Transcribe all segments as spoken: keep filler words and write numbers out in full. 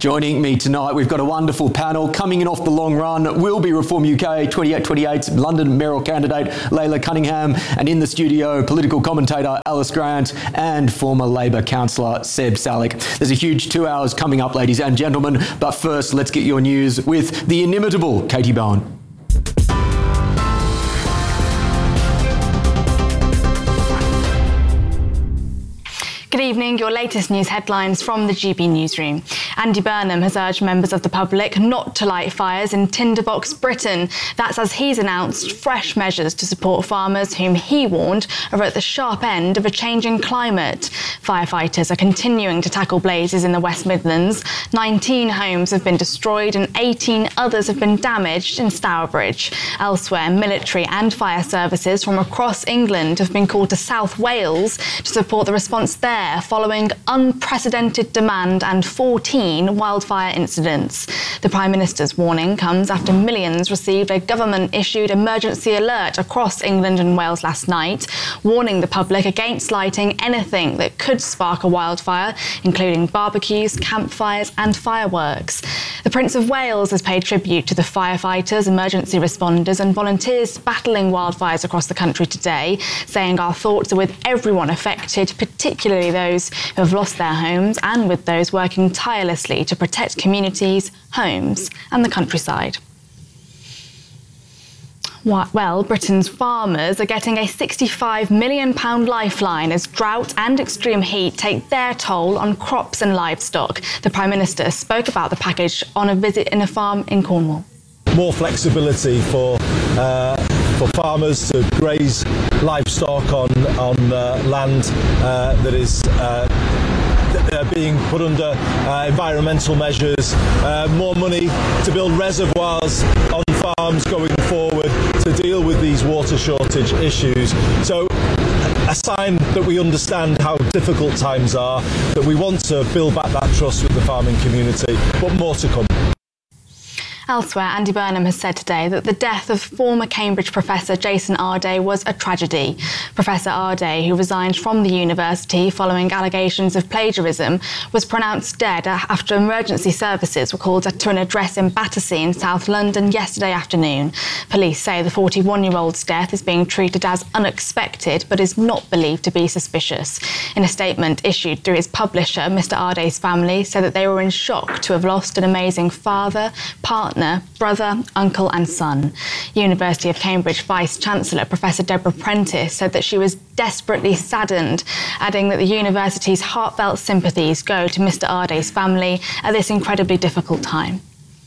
Joining me tonight, we've got a wonderful panel. Coming in off the long run will be Reform U K twenty-eight twenty-eight's London mayoral candidate Leila Cunningham, and in the studio, political commentator Alice Grant and former Labor councillor Seb Salick. There's a huge two hours coming up, ladies and gentlemen, but first let's get your news with the inimitable Katie Bowen. Good evening, your latest news headlines from the G B newsroom. Andy Burnham has urged members of the public not to light fires in Tinderbox, Britain. That's as he's announced fresh measures to support farmers whom he warned are at the sharp end of a changing climate. Firefighters are continuing to tackle blazes in the West Midlands. nineteen homes have been destroyed and eighteen others have been damaged in Stourbridge. Elsewhere, military and fire services from across England have been called to South Wales to support the response there, following unprecedented demand and fourteen wildfire incidents. The Prime Minister's warning comes after millions received a government-issued emergency alert across England and Wales last night, warning the public against lighting anything that could spark a wildfire, including barbecues, campfires and fireworks. The Prince of Wales has paid tribute to the firefighters, emergency responders and volunteers battling wildfires across the country today, saying our thoughts are with everyone affected, particularly those who have lost their homes, and with those working tirelessly to protect communities, homes and the countryside. Well, Britain's farmers are getting a sixty-five million pounds lifeline as drought and extreme heat take their toll on crops and livestock. The Prime Minister spoke about the package on a visit in a farm in Cornwall. More flexibility for uh, for farmers to graze livestock on, on uh, land uh, that is uh, Uh, being put under uh, environmental measures, uh, more money to build reservoirs on farms going forward to deal with these water shortage issues. So a sign that we understand how difficult times are, that we want to build back that trust with the farming community, but more to come. Elsewhere, Andy Burnham has said today that the death of former Cambridge professor Jason Arday was a tragedy. Professor Arday, who resigned from the university following allegations of plagiarism, was pronounced dead after emergency services were called to an address in Battersea in South London yesterday afternoon. Police say the forty-one-year-old's death is being treated as unexpected but is not believed to be suspicious. In a statement issued through his publisher, Mister Arday's family said that they were in shock to have lost an amazing father, partner, brother, uncle and son. University of Cambridge Vice-Chancellor Professor Deborah Prentice said that she was desperately saddened, adding that the university's heartfelt sympathies go to Mister Arday's family at this incredibly difficult time.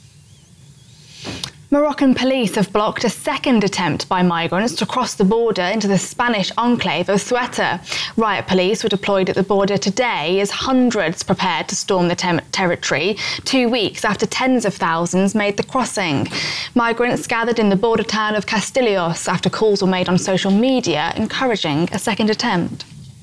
Moroccan police have blocked a second attempt by migrants to cross the border into the Spanish enclave of Ceuta. Riot police were deployed at the border today as hundreds prepared to storm the ter- territory, two weeks after tens of thousands made the crossing. Migrants gathered in the border town of Castillos after calls were made on social media encouraging a second attempt.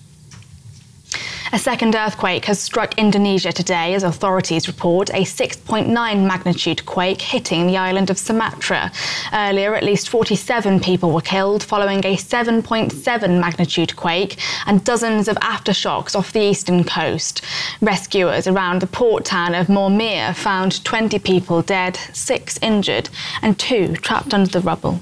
A second earthquake has struck Indonesia today as authorities report a six point nine magnitude quake hitting the island of Sumatra. Earlier, at least forty-seven people were killed following a seven point seven magnitude quake and dozens of aftershocks off the eastern coast. Rescuers around the port town of Mormir found twenty people dead, six injured and two trapped under the rubble.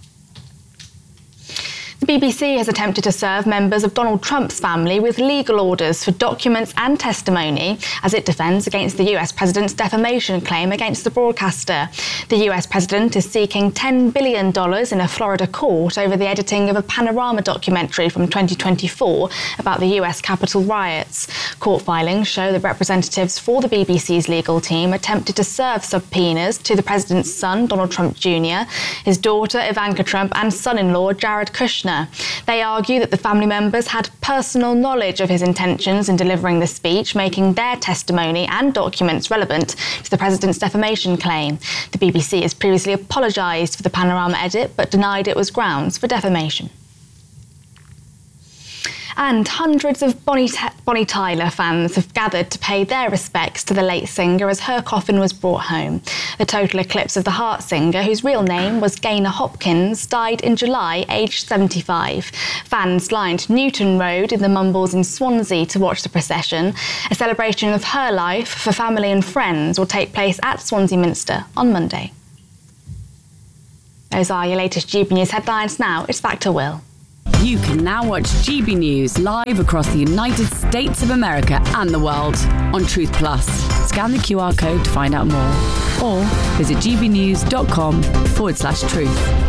The B B C has attempted to serve members of Donald Trump's family with legal orders for documents and testimony as it defends against the U S president's defamation claim against the broadcaster. The U S president is seeking ten billion dollars in a Florida court over the editing of a Panorama documentary from twenty twenty-four about the U S Capitol riots. Court filings show that representatives for the B B C's legal team attempted to serve subpoenas to the president's son, Donald Trump Junior, his daughter, Ivanka Trump, and son-in-law, Jared Kushner. They argue that the family members had personal knowledge of his intentions in delivering the speech, making their testimony and documents relevant to the president's defamation claim. The B B C has previously apologised for the Panorama edit, but denied it was grounds for defamation. And hundreds of Bonnie, T- Bonnie Tyler fans have gathered to pay their respects to the late singer as her coffin was brought home. The total eclipse of the heart singer, whose real name was Gaynor Hopkins, died in July, aged seventy-five. Fans lined Newton Road in the Mumbles in Swansea to watch the procession. A celebration of her life for family and friends will take place at Swansea Minster on Monday. Those are your latest G B News headlines. Now it's back to Will. You can now watch G B News live across the United States of America and the world on Truth Plus. Scan the Q R code to find out more or visit gbnews.com forward slash truth.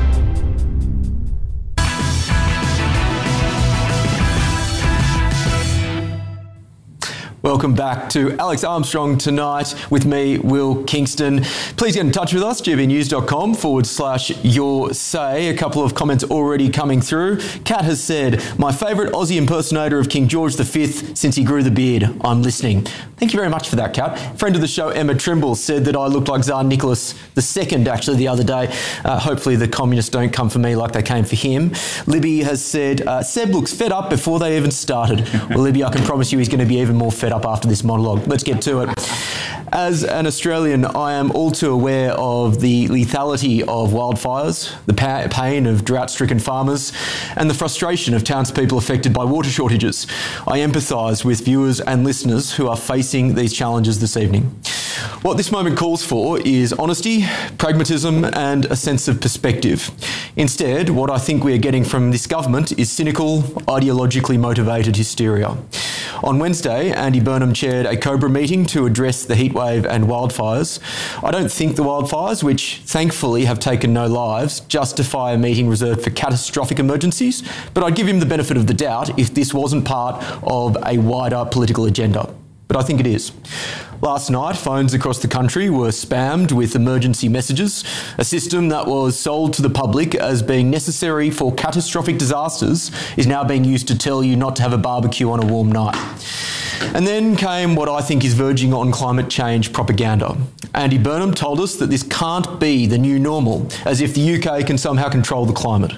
Welcome back to Alex Armstrong Tonight with me, Will Kingston. Please get in touch with us, gbnews.com forward slash your say. A couple of comments already coming through. Kat has said, my favourite Aussie impersonator of King George the Fifth since he grew the beard. I'm listening. Thank you very much for that, Kat. Friend of the show, Emma Trimble, said that I looked like Tsar Nicholas the Second actually the other day. Uh, hopefully the communists don't come for me like they came for him. Libby has said, uh, Seb looks fed up before they even started. Well, Libby, I can promise you he's going to be even more fed up after this monologue. Let's get to it. As an Australian, I am all too aware of the lethality of wildfires, the pa- pain of drought-stricken farmers, and the frustration of townspeople affected by water shortages. I empathise with viewers and listeners who are facing these challenges this evening. What this moment calls for is honesty, pragmatism, and a sense of perspective. Instead, what I think we are getting from this government is cynical, ideologically motivated hysteria. On Wednesday, Andy Burnham chaired a Cobra meeting to address the heatwave and wildfires. I don't think the wildfires, which thankfully have taken no lives, justify a meeting reserved for catastrophic emergencies, but I'd give him the benefit of the doubt if this wasn't part of a wider political agenda. But I think it is. Last night, phones across the country were spammed with emergency messages, a system that was sold to the public as being necessary for catastrophic disasters is now being used to tell you not to have a barbecue on a warm night. And then came what I think is verging on climate change propaganda. Andy Burnham told us that this can't be the new normal, as if the U K can somehow control the climate.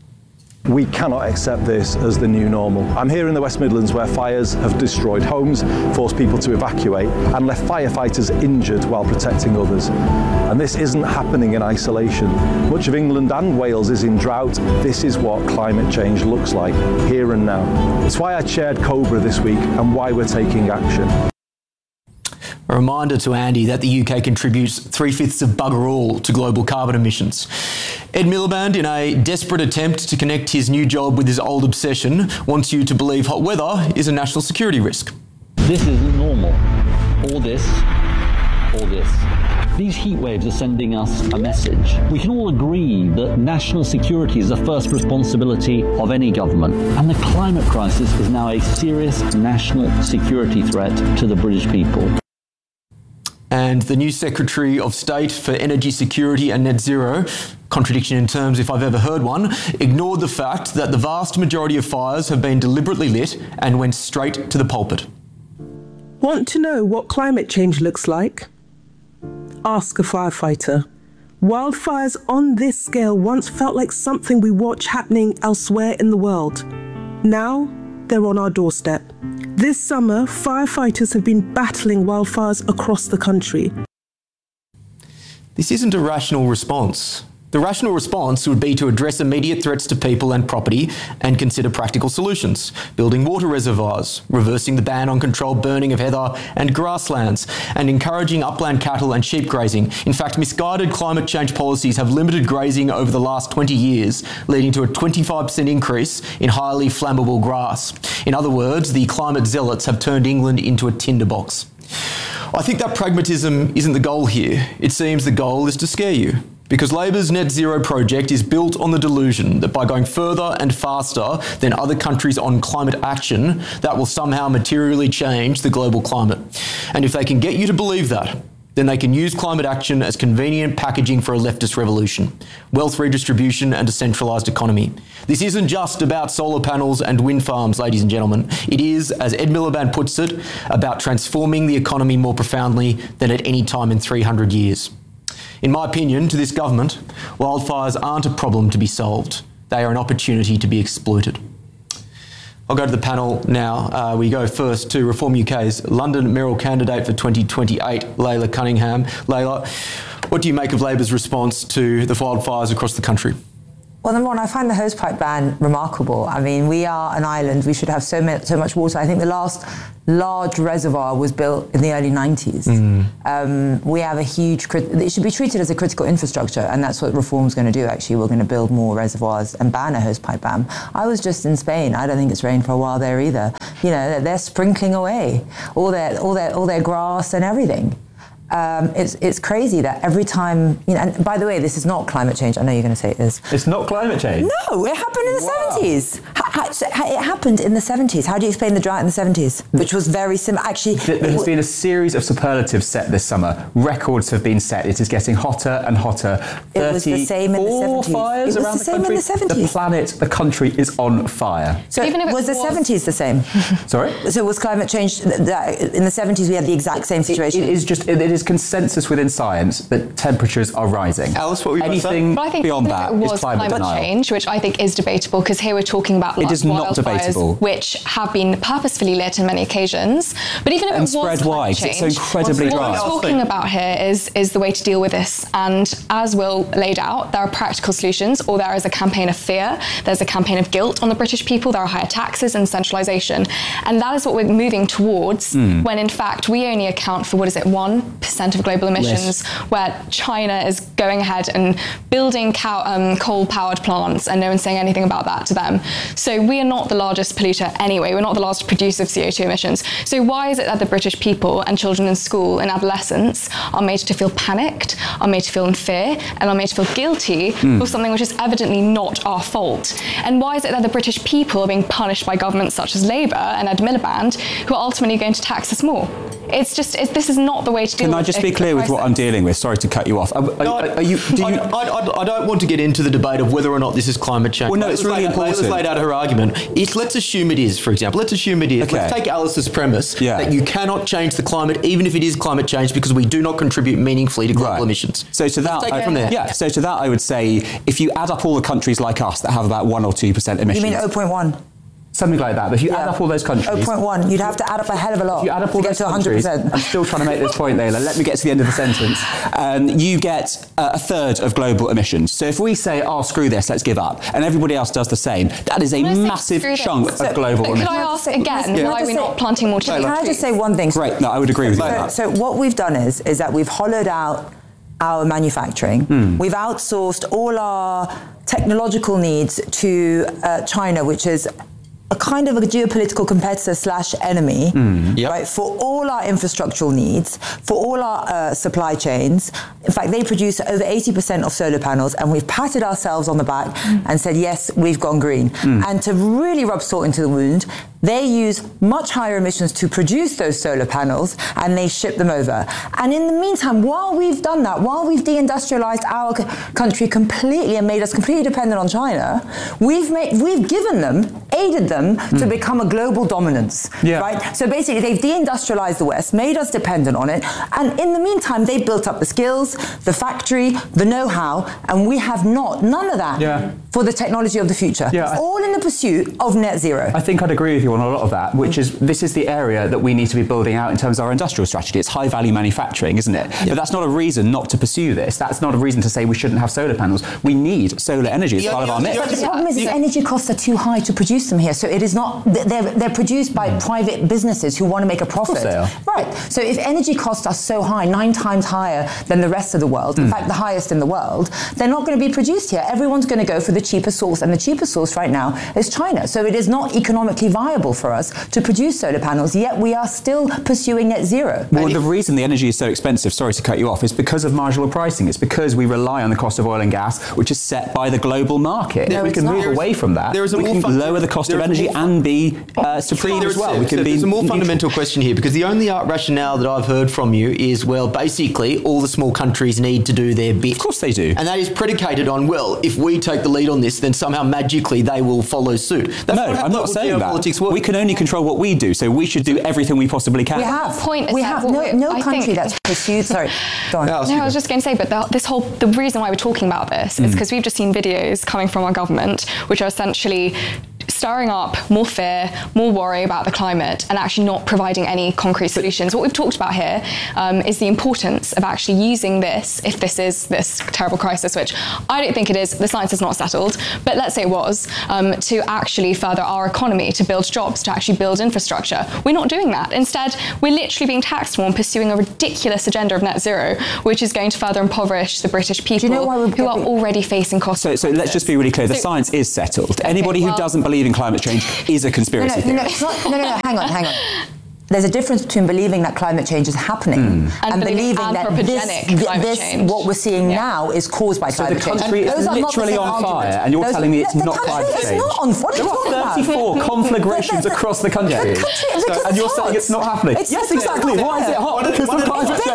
We cannot accept this as the new normal. I'm here in the West Midlands where fires have destroyed homes, forced people to evacuate and left firefighters injured while protecting others. And this isn't happening in isolation. Much of England and Wales is in drought. This is what climate change looks like, here and now. It's why I chaired Cobra this week and why we're taking action. A reminder to Andy that the U K contributes three-fifths of bugger all to global carbon emissions. Ed Miliband, in a desperate attempt to connect his new job with his old obsession, wants you to believe hot weather is a national security risk. This isn't normal. Or this, or this. These heat waves are sending us a message. We can all agree that national security is the first responsibility of any government, and the climate crisis is now a serious national security threat to the British people. And the new Secretary of State for Energy Security and Net Zero, contradiction in terms if I've ever heard one, ignored the fact that the vast majority of fires have been deliberately lit and went straight to the pulpit. Want to know what climate change looks like? Ask a firefighter. Wildfires on this scale once felt like something we watch happening elsewhere in the world. Now, they're on our doorstep. This summer, firefighters have been battling wildfires across the country. This isn't a rational response. The rational response would be to address immediate threats to people and property and consider practical solutions, building water reservoirs, reversing the ban on controlled burning of heather and grasslands, and encouraging upland cattle and sheep grazing. In fact, misguided climate change policies have limited grazing over the last twenty years, leading to a twenty-five percent increase in highly flammable grass. In other words, the climate zealots have turned England into a tinderbox. I think that pragmatism isn't the goal here. It seems the goal is to scare you. Because Labor's net zero project is built on the delusion that by going further and faster than other countries on climate action, that will somehow materially change the global climate. And if they can get you to believe that, then they can use climate action as convenient packaging for a leftist revolution, wealth redistribution and a centralised economy. This isn't just about solar panels and wind farms, ladies and gentlemen. It is, as Ed Miliband puts it, about transforming the economy more profoundly than at any time in three hundred years. In my opinion, to this government, wildfires aren't a problem to be solved. They are an opportunity to be exploited. I'll go to the panel now. Uh, we go first to Reform U K's London mayoral candidate for twenty twenty-eight, Leila Cunningham. Leila, what do you make of Labor's response to the wildfires across the country? Well, number one, I find the hosepipe ban remarkable. I mean, we are an island. We should have so, much, so much water. I think the last large reservoir was built in the early nineties. Mm. Um, we have a huge... It should be treated as a critical infrastructure, and that's what Reform's going to do, actually. We're going to build more reservoirs and ban a hosepipe ban. I was just in Spain. I don't think it's rained for a while there either. You know, they're, they're sprinkling away all their, all their, all their grass and everything. Um, it's it's crazy that every time, you know, and by the way, this is not climate change. I know you're going to say it is. It's not climate change? No, it happened in the wow. seventies. Ha, ha, so, ha, it happened in the seventies. How do you explain the drought in the seventies? Which was very similar. Actually, there has been a series of superlatives set this summer. Records have been set. It is getting hotter and hotter. It was the same in the seventies. Fires it was around the same country. in the seventies. The planet, the country is on fire. So even if it was the was... seventies the same? Sorry? So was climate change, in the seventies we had the exact same situation? It, it is just, it is consensus within science that temperatures are rising. Alice, what were you Anything but I think beyond that it was is climate, climate denial. change, which I think is debatable, because here we're talking about it is not wildfires, debatable. which have been purposefully lit on many occasions. But even if and it was spread wide, change, it's so incredibly what dry. we're talking about here is, is the way to deal with this. And as Will laid out, there are practical solutions, or there is a campaign of fear, there's a campaign of guilt on the British people, there are higher taxes and centralisation. And that is what we're moving towards, mm. when in fact we only account for, what is it, one percent of global emissions, yes. where China is going ahead and building cow, um, coal-powered plants, and no one's saying anything about that to them. So we are not the largest polluter anyway. We're not the largest producer of C O two emissions. So why is it that the British people and children in school and adolescents are made to feel panicked, are made to feel in fear, and are made to feel guilty mm. for something which is evidently not our fault? And why is it that the British people are being punished by governments such as Labour and Ed Miliband, who are ultimately going to tax us more? It's just, it's, this is not the way to deal with it. Can I just be clear with what I'm dealing with? Sorry to cut you off. Are, are, no, are you, do you... I, I, I don't want to get into the debate of whether or not this is climate change. Well, no, it's really important. Leila's laid out her argument. It's, let's assume it is, for example. Let's assume it is. Okay. Let's take Alice's premise yeah. that you cannot change the climate, even if it is climate change, because we do not contribute meaningfully to global right. emissions. So to that, let's take I, it from there. Yeah. So to that, I would say, if you add up all the countries like us that have about one or two percent emissions, you mean zero point one? Something like that. But if you yeah. add up all those countries... zero point one. You'd have to add up a hell of a lot if you add up all to those get to one hundred percent. I'm still trying to make this point, Leila. Let me get to the end of the sentence. Um, you get uh, a third of global emissions. So if we say, oh, screw this, let's give up, and everybody else does the same, that is a massive chunk so, of global could emissions. Could I ask again, yeah. why are we not planting more trees? Can I just say one thing? Great. No, I would agree with you on that. So what we've done is, is that we've hollowed out our manufacturing. Mm. We've outsourced all our technological needs to uh, China, which is a kind of a geopolitical competitor slash enemy, mm, yep. right, for all our infrastructural needs, for all our uh, supply chains. In fact, they produce over eighty percent of solar panels, and we've patted ourselves on the back mm. and said, yes, we've gone green. Mm. And to really rub salt into the wound, they use much higher emissions to produce those solar panels, and they ship them over. And in the meantime, while we've done that, while we've deindustrialized our c- country completely and made us completely dependent on China, we've made, we've given them, aided them mm. to become a global dominance, yeah. right? So basically, they've deindustrialized the West, made us dependent on it, and in the meantime, they built up the skills, the factory, the know-how, and we have not, none of that yeah. for the technology of the future. Yeah, it's I, all in the pursuit of net zero. I think I'd agree with you on a lot of that, which is, this is the area that we need to be building out in terms of our industrial strategy. It's high value manufacturing, isn't it? Yeah. But that's not a reason not to pursue this. That's not a reason to say we shouldn't have solar panels. We need solar energy as yeah, part yeah, of our mix. But the problem is, is energy costs are too high to produce them here. So it is not, they're, they're produced by mm. private businesses who want to make a profit. Of course they are. Right. So if energy costs are so high, nine times higher than the rest of the world, mm. in fact, the highest in the world, they're not going to be produced here. Everyone's going to go for the cheapest source, and the cheapest source right now is China. So it is not economically viable for us to produce solar panels, yet we are still pursuing net zero. Well, the reason the energy is so expensive, sorry to cut you off, is because of marginal pricing. It's because we rely on the cost of oil and gas, which is set by the global market. No, if we can not. move away from that, there is a we more can fun- lower the cost of energy and be uh, supreme as well. We can so be there's a more neutral. fundamental question here, because the only rationale that I've heard from you is, well, basically all the small countries need to do their bit. Of course they do. And that is predicated on, well, if we take the lead on this, then somehow magically they will follow suit. That's no, I'm not saying that. We can only control what we do, so we should do everything we possibly can. We have. Point is we that have no, no I country think, that's pursued. Sorry, go on. No, I was just going to say, but the, this whole the reason why we're talking about this mm. is because we've just seen videos coming from our government, which are essentially stirring up more fear, more worry about the climate, and actually not providing any concrete solutions. What we've talked about here um, is the importance of actually using this, if this is this terrible crisis, which I don't think it is, the science is not settled, but let's say it was, um, to actually further our economy, to build jobs, to actually build infrastructure. We're not doing that. Instead, we're literally being taxed more and pursuing a ridiculous agenda of net zero, which is going to further impoverish the British people you know who are already facing costs. So, so let's just be really clear. The so, science is settled. Anybody okay, well, who doesn't believe in climate change is a conspiracy no, no, no, no, it's not, no, no, no, hang on, hang on. There's a difference between believing that climate change is happening mm. and, and believing that this, this what we're seeing yeah. now, is caused by so climate change. So the country is literally on fire, arguments. And you're those, telling me it's not climate change. It's not on fire. There are thirty-four conflagrations across the country, the country so, and you're hot. saying it's not happening. It's yes, exactly. Why is it hot? Because of climate change.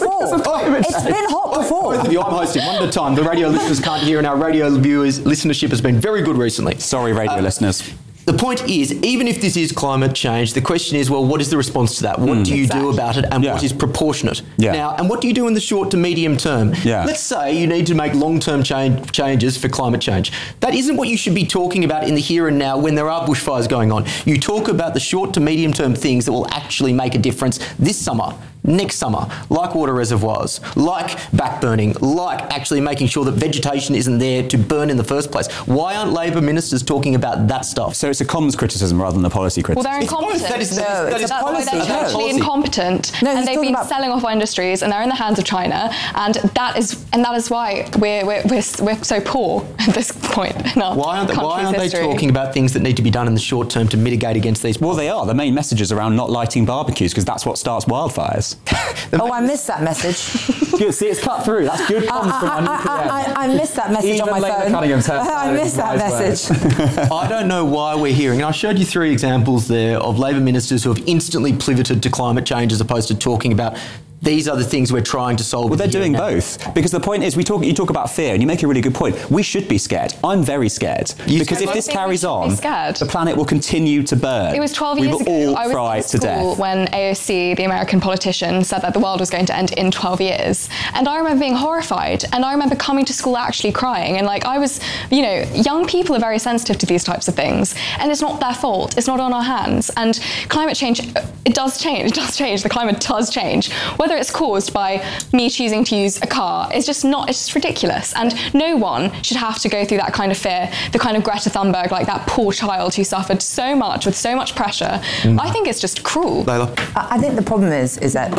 It's been hot before. Both of you, I'm hosting one at a time. The radio listeners can't hear, and our radio viewers listenership has been very good recently. Sorry, radio listeners. The point is, even if this is climate change, the question is, well, what is the response to that? What mm, do you exactly. do about it, and yeah. what is proportionate? Yeah. Now, and what do you do in the short to medium term? Yeah. Let's say you need to make long-term change, changes for climate change. That isn't what you should be talking about in the here and now when there are bushfires going on. You talk about the short to medium term things that will actually make a difference this summer, next summer, like water reservoirs, like backburning, like actually making sure that vegetation isn't there to burn in the first place. Why aren't Labor ministers talking about that stuff? So it's a comms criticism rather than a policy criticism. Well, they're incompetent. That is, that is, no, that is that's policy. They're That's totally policy. incompetent, no, and they've been about... selling off our industries, and they're in the hands of China, and that is and that is why we're we're we're, we're so poor at this point in our Why aren't, they, why aren't they history. talking about things that need to be done in the short term to mitigate against these? Well, they are. The main message is around not lighting barbecues because that's what starts wildfires. Oh, I missed that message. Good. See, it's cut through. That's good comms I, from I, our nuclear. I, I, I missed that message Even on my Labour phone. I missed that message. I don't know why we're hearing, and I showed you three examples there of Labor ministers who have instantly pivoted to climate change as opposed to talking about these are the things we're trying to solve. Well, they're doing both. Because the point is, we talk. you talk about fear, and you make a really good point. We should be scared. I'm very scared. You because if this carries on, the planet will continue to burn. It was twelve we years will ago. all I was fry in to school death. when A O C, the American politician, said that the world was going to end in twelve years. And I remember being horrified. And I remember coming to school actually crying. And like I was, you know, young people are very sensitive to these types of things. And it's not their fault. It's not on our hands. And climate change, it does change. It does change. The climate does change. Whether it's caused by me choosing to use a car, it's just not, it's just ridiculous. And no one should have to go through that kind of fear, the kind of Greta Thunberg, like that poor child who suffered so much with so much pressure. Mm. I think it's just cruel. Layla? I think the problem is, is that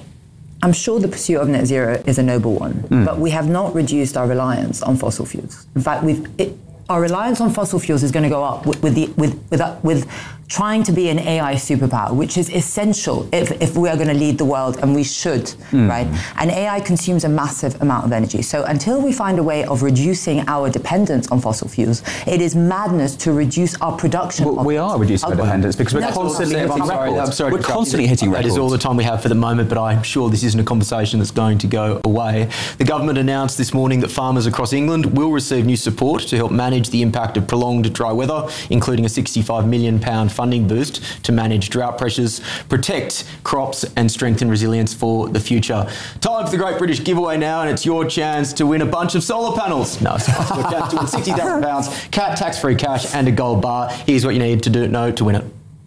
I'm sure the pursuit of net zero is a noble one, mm. but we have not reduced our reliance on fossil fuels. In fact, we've, it, our reliance on fossil fuels is going to go up with, with, the, with, with, uh, with trying to be an A I superpower, which is essential if, if we are going to lead the world, and we should, mm. right? And A I consumes a massive amount of energy. So until we find a way of reducing our dependence on fossil fuels, it is madness to reduce our production. Well, of we are reducing our dependence because we're no, constantly hitting I'm sorry, records. I'm sorry we're constantly hitting records. That is all the time we have for the moment, but I'm sure this isn't a conversation that's going to go away. The government announced this morning that farmers across England will receive new support to help manage the impact of prolonged dry weather, including a sixty-five million pounds funding boost to manage drought pressures, protect crops and strengthen resilience for the future. Time for the Great British Giveaway now, and it's your chance to win a bunch of solar panels. No, it's your chance to win sixty thousand pounds, cat tax-free cash and a gold bar. Here's what you need to do know to win it.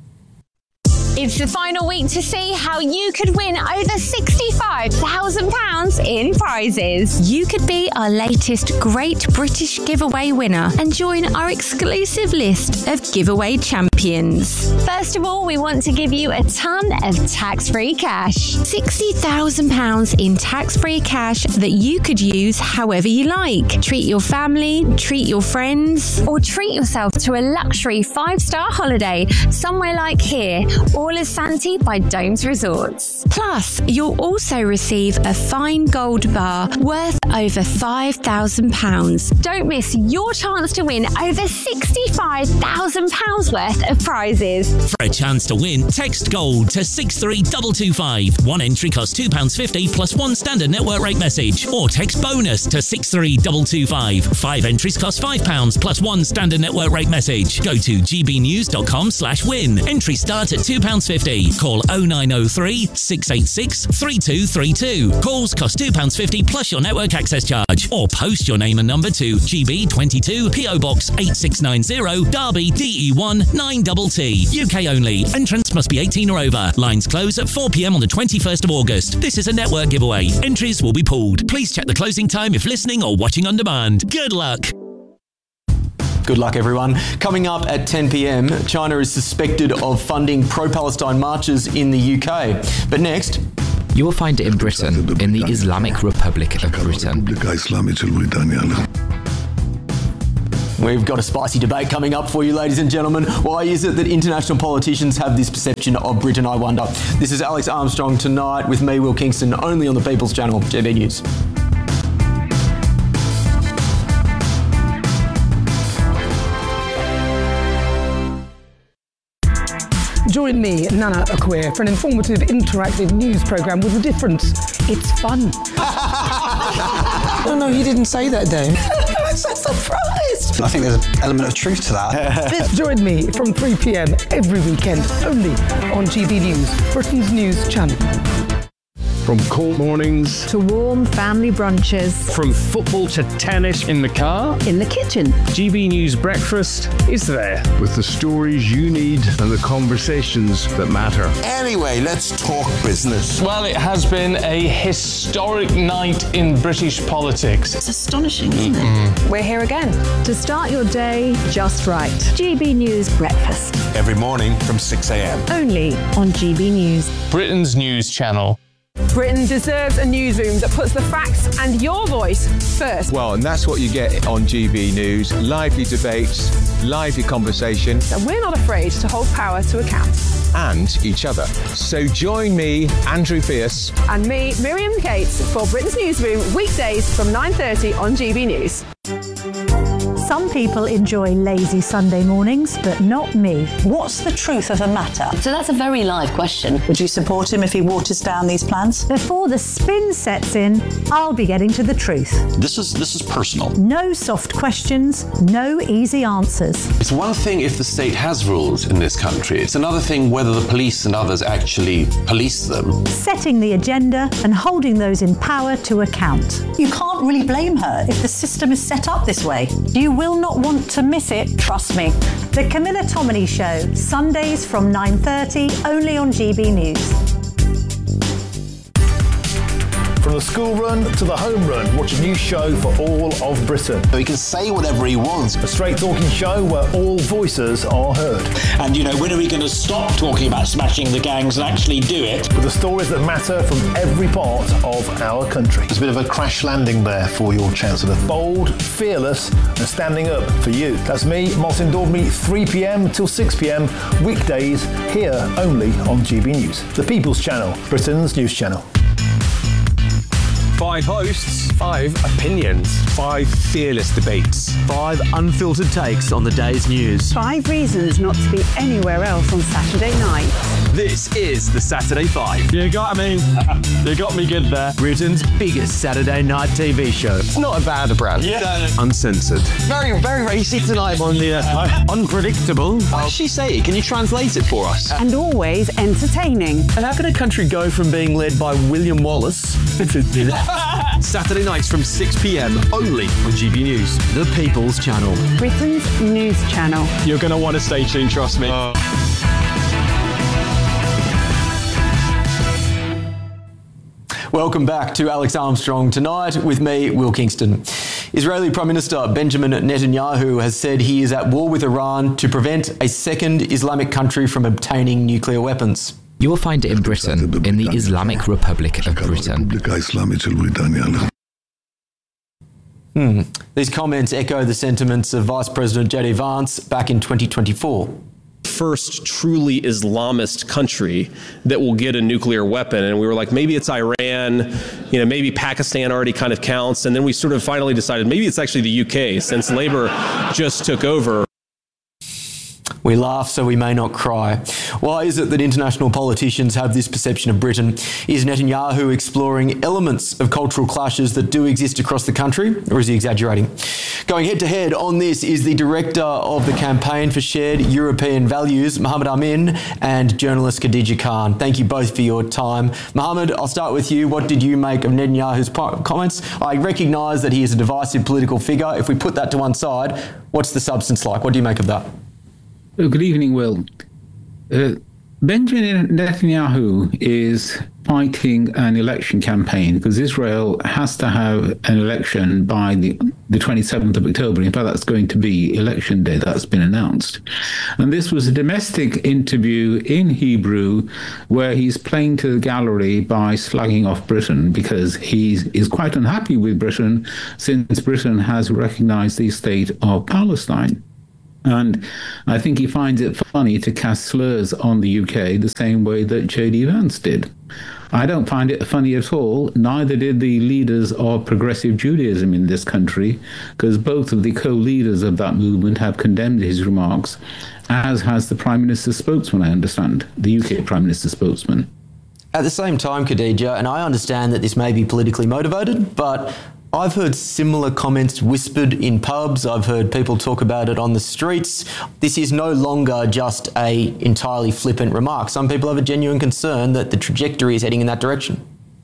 It's the final week to see how you could win over sixty-five thousand pounds in prizes. You could be our latest Great British Giveaway winner and join our exclusive list of giveaway champions. First of all, we want to give you a ton of tax-free cash. sixty thousand pounds in tax-free cash that you could use however you like. Treat your family, treat your friends, or treat yourself to a luxury five-star holiday somewhere like here, or All is Santi by Domes Resorts. Plus, you'll also receive a fine gold bar worth over five thousand pounds. Don't miss your chance to win over sixty-five thousand pounds worth of prizes. For a chance to win, text GOLD to six three two two five. One entry costs two pounds fifty plus one standard network rate message. Or text BONUS to six three two two five. Five entries cost five pounds plus one standard network rate message. Go to gbnews.com slash win. Entries start at two pounds fifty. Call oh nine oh three, six eight six, three two three two. Calls cost two pounds fifty plus your network access charge. Or post your name and number to G B twenty-two, P O Box eight six nine zero, Derby, D E one nine T T. U K only. Entrants must be eighteen or over. Lines close at four p.m. on the twenty-first of August. This is a network giveaway. Entries will be pooled. Please check the closing time if listening or watching on demand. Good luck. Good luck, everyone. Coming up at ten p.m, China is suspected of funding pro-Palestine marches in the U K. But next... You will find it in Britain, in the Islamic Republic of Britain. We've got a spicy debate coming up for you, ladies and gentlemen. Why is it that international politicians have this perception of Britain, I wonder? This is Alex Armstrong Tonight with me, Will Kingston, only on the People's Channel, G B News. Join me, Nana Akweer, for an informative, interactive news programme with a difference. It's fun. No, no, you didn't say that, Dave. I'm so surprised. I think there's an element of truth to that. Join me from three p.m. every weekend, only on G B News, Britain's news channel. From cold mornings to warm family brunches, from football to tennis in the car, in the kitchen. G B News Breakfast is there with the stories you need and the conversations that matter. Anyway, let's talk business. Well, it has been a historic night in British politics. It's astonishing, isn't mm-hmm. it? We're here again to start your day just right. G B News Breakfast. Every morning from six a.m. Only on G B News. Britain's news channel. Britain deserves a newsroom that puts the facts and your voice first. Well, and that's what you get on G B News. Lively debates, lively conversation. And we're not afraid to hold power to account. And each other. So join me, Andrew Pierce. And me, Miriam Cates, for Britain's Newsroom, weekdays from nine thirty on G B News. Some people enjoy lazy Sunday mornings, but not me. What's the truth of the matter? So that's a very live question. Would you support him if he waters down these plans? Before the spin sets in, I'll be getting to the truth. This is this is personal. No soft questions, no easy answers. It's one thing if the state has rules in this country. It's another thing whether the police and others actually police them. Setting the agenda and holding those in power to account. You can't really blame her if the system is set up this way. You will not want to miss it, trust me. The Camilla Tominey Show, Sundays from nine thirty, only on G B News. From the school run to the home run, watch a new show for all of Britain. So he can say whatever he wants. A straight talking show where all voices are heard. And, you know, when are we going to stop talking about smashing the gangs and actually do it? With the stories that matter from every part of our country. There's a bit of a crash landing there for your Chancellor. Bold, fearless and standing up for you. That's me, Martin Daubney, three p.m. till six p.m. weekdays here only on G B News. The People's Channel, Britain's news channel. Five hosts, five opinions, five fearless debates, five unfiltered takes on the day's news. Five reasons not to be anywhere else on Saturday night. This is the Saturday Five. You got me. You got me good there. Britain's biggest Saturday night T V show. It's not a bad brand. Yeah. Uncensored. Very, very racy tonight on the uh, unpredictable. What did she say? Can you translate it for us? And always entertaining. And how can a country go from being led by William Wallace to Saturday nights from six p.m. only on G B News. The People's Channel. Britain's news channel. You're going to want to stay tuned, trust me. Uh. Welcome back to Alex Armstrong Tonight with me, Will Kingston. Israeli Prime Minister Benjamin Netanyahu has said he is at war with Iran to prevent a second Islamic country from obtaining nuclear weapons. You will find it in Britain, in the Islamic Republic of Britain. Hmm. These comments echo the sentiments of Vice President J D Vance back in twenty twenty-four. First truly Islamist country that will get a nuclear weapon. And we were like, maybe it's Iran, you know, maybe Pakistan already kind of counts. And then we sort of finally decided maybe it's actually the U K, since Labour just took over. We laugh so we may not cry. Why is it that international politicians have this perception of Britain? Is Netanyahu exploring elements of cultural clashes that do exist across the country, or is he exaggerating? Going head to head on this is the director of the Campaign for Shared European Values, Mohammed Amin, and journalist Khadija Khan. Thank you both for your time. Mohammed, I'll start with you. What did you make of Netanyahu's comments? I recognise that he is a divisive political figure. If we put that to one side, what's the substance like? What do you make of that? Good evening, Will. Uh, Benjamin Netanyahu is fighting an election campaign because Israel has to have an election by the, the twenty-seventh of October. In fact, that's going to be election day. That's been announced. And this was a domestic interview in Hebrew where he's playing to the gallery by slagging off Britain because he is quite unhappy with Britain since Britain has recognized the state of Palestine. And I think he finds it funny to cast slurs on the U K the same way that J D Vance did. I don't find it funny at all. Neither did the leaders of progressive Judaism in this country, because both of the co-leaders of that movement have condemned his remarks, as has the Prime Minister's spokesman, I understand, the U K Prime Minister's spokesman. At the same time, Khadija, and I understand that this may be politically motivated, but I've heard similar comments whispered in pubs. I've heard people talk about it on the streets. This is no longer just a entirely flippant remark. Some people have a genuine concern that the trajectory is heading in that direction.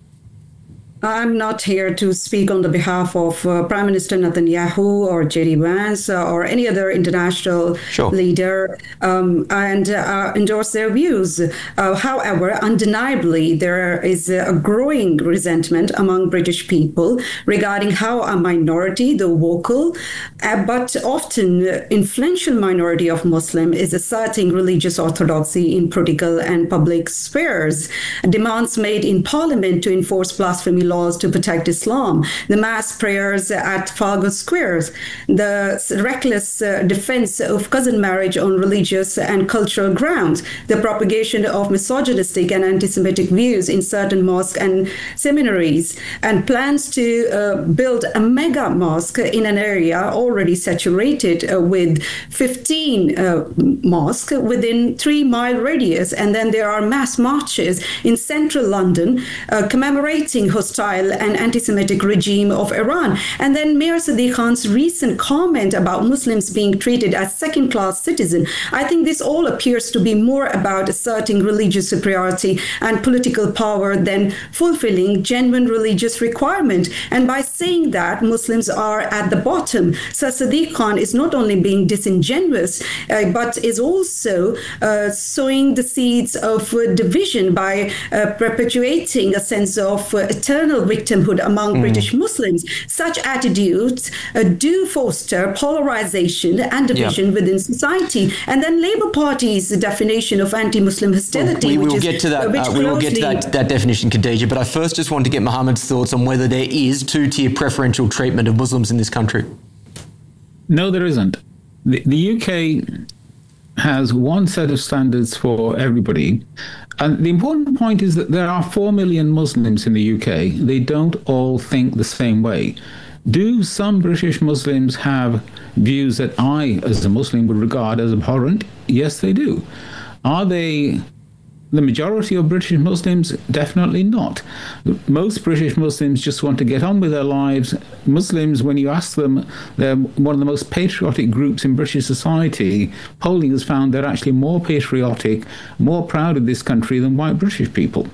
I'm not here to speak on the behalf of uh, Prime Minister Netanyahu or J D Vance uh, or any other international sure. leader um, and uh, endorse their views. Uh, however, undeniably, there is a growing resentment among British people regarding how a minority, the vocal, uh, but often influential minority of Muslim is asserting religious orthodoxy in political and public spheres. Demands made in Parliament to enforce blasphemy laws to protect Islam, the mass prayers at Trafalgar Square, the reckless uh, defense of cousin marriage on religious and cultural grounds, the propagation of misogynistic and anti-Semitic views in certain mosques and seminaries, and plans to uh, build a mega mosque in an area already saturated uh, with fifteen uh, mosques within three mile radius. And then there are mass marches in central London uh, commemorating hostile and anti-Semitic regime of Iran. And then Mayor Sadiq Khan's recent comment about Muslims being treated as second-class citizens. I think this all appears to be more about asserting religious superiority and political power than fulfilling genuine religious requirement. And by saying that Muslims are at the bottom, Sir Sadiq Khan is not only being disingenuous, uh, but is also uh, sowing the seeds of uh, division by uh, perpetuating a sense of uh, eternal victimhood among mm. British Muslims. Such attitudes uh, do foster polarization and division yeah. within society. And then Labour Party's definition of anti-Muslim hostility, well, we, which will is, get to that. Uh, we will get to that, that definition, Khadija. But I first just want to get Mohammed's thoughts on whether there is two-tier preferential treatment of Muslims in this country. No, there isn't. The, the U K has one set of standards for everybody. And the important point is that there are four million Muslims in the U K. They don't all think the same way. Do some British Muslims have views that I, as a Muslim, would regard as abhorrent? Yes, they do. Are they the majority of British Muslims? Definitely not. Most British Muslims just want to get on with their lives. Muslims, when you ask them, they're one of the most patriotic groups in British society. Polling has found they're actually more patriotic, more proud of this country than white British people.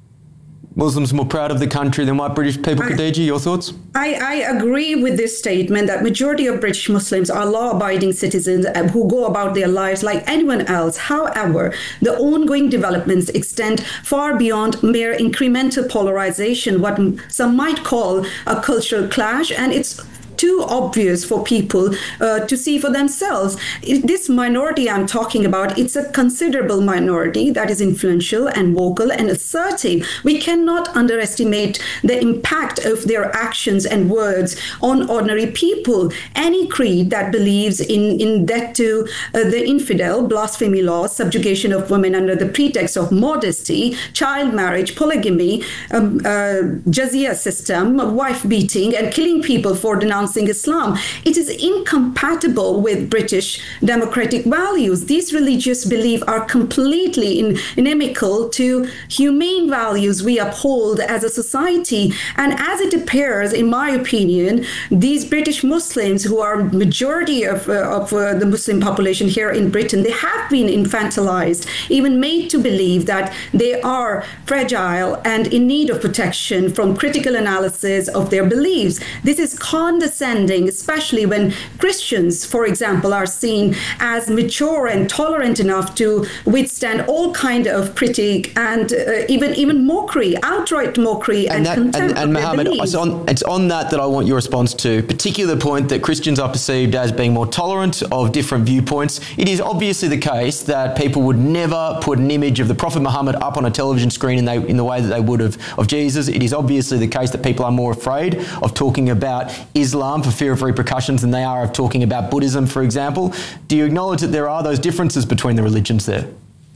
Muslims more proud of the country than white British people. Khadija, your thoughts? I, I agree with this statement that majority of British Muslims are law-abiding citizens who go about their lives like anyone else. However, the ongoing developments extend far beyond mere incremental polarization, what some might call a cultural clash, and it's too obvious for people uh, to see for themselves. This minority I'm talking about, it's a considerable minority that is influential and vocal and assertive. We cannot underestimate the impact of their actions and words on ordinary people. Any creed that believes in, in death to uh, the infidel, blasphemy laws, subjugation of women under the pretext of modesty, child marriage, polygamy, um, uh, jizya system, wife beating, and killing people for denouncing denouncing Islam. It is incompatible with British democratic values. These religious beliefs are completely in, inimical to humane values we uphold as a society. And as it appears, in my opinion, these British Muslims, who are majority of, uh, of uh, the Muslim population here in Britain, they have been infantilized, even made to believe that they are fragile and in need of protection from critical analysis of their beliefs. This is condescending, especially when Christians, for example, are seen as mature and tolerant enough to withstand all kind of critique and uh, even even mockery, outright mockery and, and that, contempt and, and Mohammed, it's on, it's on that that I want your response to, particularly the point that Christians are perceived as being more tolerant of different viewpoints. It is obviously the case that people would never put an image of the Prophet Muhammad up on a television screen in, they, in the way that they would have of Jesus. It is obviously the case that people are more afraid of talking about Islam for fear of repercussions than they are of talking about Buddhism, for example. Do you acknowledge that there are those differences between the religions there?